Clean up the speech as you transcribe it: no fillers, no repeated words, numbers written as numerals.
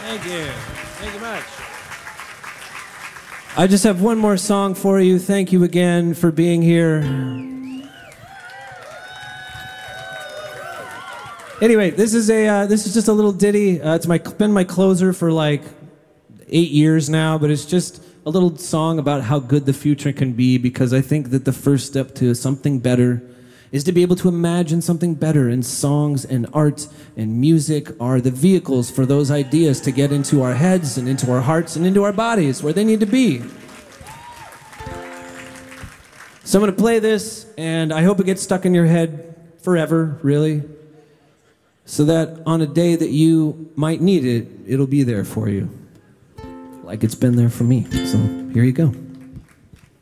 Thank you. Thank you much. I just have one more song for you. Thank you again for being here. Anyway, this is just a little ditty. It's been my closer for like 8 years now, but it's just a little song about how good the future can be, because I think that the first step to something better is to be able to imagine something better, and songs and art and music are the vehicles for those ideas to get into our heads and into our hearts and into our bodies where they need to be. So I'm going to play this, and I hope it gets stuck in your head forever, really, so that on a day that you might need it, it'll be there for you, like it's been there for me. So here you go.